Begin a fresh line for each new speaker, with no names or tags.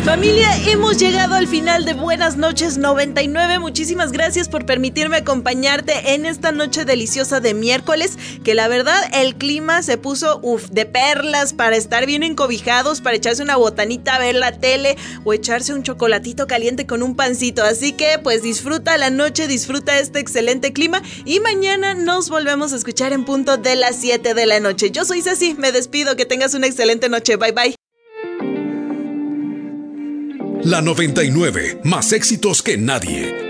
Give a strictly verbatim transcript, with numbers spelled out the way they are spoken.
Familia, hemos llegado al final de Buenas Noches noventa y nueve. Muchísimas gracias por permitirme acompañarte en esta noche deliciosa de miércoles, que la verdad el clima se puso uf, de perlas para estar bien encobijados, para echarse una botanita, ver la tele o echarse un chocolatito caliente con un pancito. Así que pues disfruta la noche, disfruta este excelente clima y mañana nos volvemos a escuchar en punto de las siete de la noche. Yo soy Ceci, me despido, que tengas una excelente noche. Bye bye.
La noventa y nueve, más éxitos que nadie.